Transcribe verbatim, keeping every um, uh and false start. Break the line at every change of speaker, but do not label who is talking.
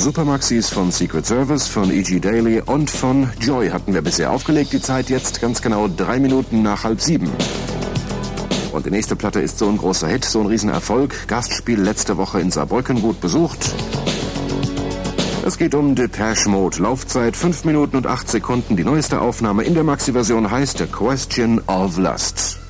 Supermaxis von Secret Service, von E G Daily und von Joy hatten wir bisher aufgelegt. Die Zeit jetzt ganz genau drei Minuten nach halb sieben. Und die nächste Platte ist so ein großer Hit, so ein Riesenerfolg. Gastspiel letzte Woche in Saarbrücken, gut besucht. Es geht um Depeche Mode. Laufzeit fünf Minuten und acht Sekunden. Die neueste Aufnahme in der Maxi-Version heißt A Question of Lust.